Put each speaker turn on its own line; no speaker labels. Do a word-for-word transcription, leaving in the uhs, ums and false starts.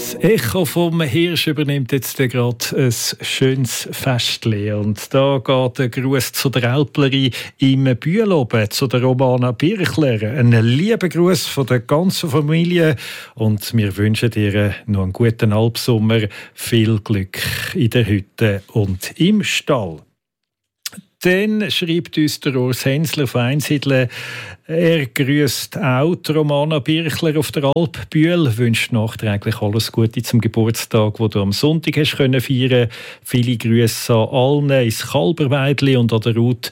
Das Echo vom Hirsch übernimmt jetzt gerade ein schönes Festchen. Und da geht der Gruß zu der Älplerin im Bühloben, zu der Romana Birchler. Ein lieber Gruß von der ganzen Familie. Und wir wünschen dir noch einen guten Alpsommer. Viel Glück in der Hütte und im Stall. Dann schreibt uns der Urs Hensler von Einsiedeln, er grüßt auch die Romana Birchler auf der Alp Bühl, wünscht nachträglich alles Gute zum Geburtstag, wo du am Sonntag hast können feiern. Viele Grüße an allen ins Kalberweidli und an der Ruth